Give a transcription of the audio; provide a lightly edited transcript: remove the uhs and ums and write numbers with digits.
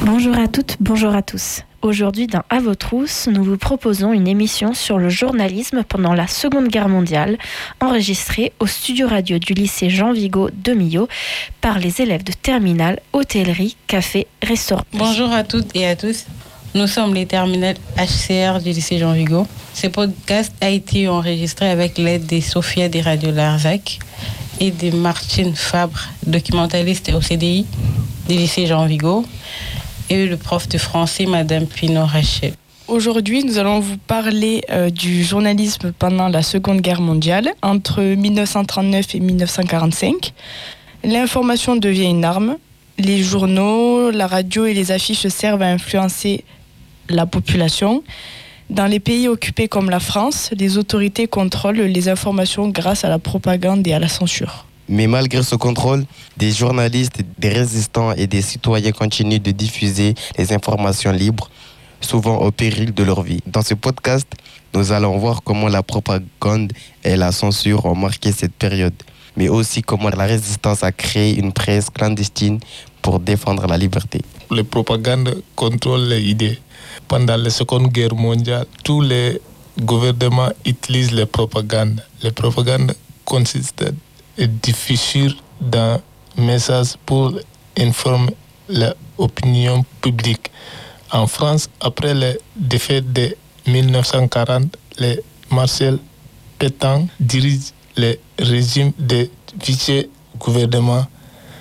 Bonjour à toutes, bonjour à tous. Aujourd'hui, dans À vos trousses, nous vous proposons une émission sur le journalisme pendant la Seconde Guerre mondiale, enregistrée au studio radio du lycée Jean Vigo de Millau par les élèves de terminale, hôtellerie, café, restaurant. Bonjour à toutes et à tous. Nous sommes les terminales HCR du lycée Jean Vigo. Ce podcast a été enregistré avec l'aide de Sophia des radios Larzac et de Martine Fabre, documentaliste au CDI du lycée Jean Vigo, et le prof de français, Madame Pinot-Rachel. Aujourd'hui, nous allons vous parler du journalisme pendant la Seconde Guerre mondiale, entre 1939 et 1945. L'information devient une arme. Les journaux, la radio et les affiches servent à influencer la population. Dans les pays occupés comme la France, les autorités contrôlent les informations grâce à la propagande et à la censure. Mais malgré ce contrôle, des journalistes, des résistants et des citoyens continuent de diffuser les informations libres, souvent au péril de leur vie. Dans ce podcast, nous allons voir comment la propagande et la censure ont marqué cette période, mais aussi comment la résistance a créé une presse clandestine pour défendre la liberté. La propagande contrôle les idées. Pendant la Seconde Guerre mondiale, tous les gouvernements utilisent la propagande. La propagande consiste à diffuser d'un message pour informer l'opinion publique. En France, après la défaite de 1940, le Marcel Pétain dirige le régime de vice-gouvernement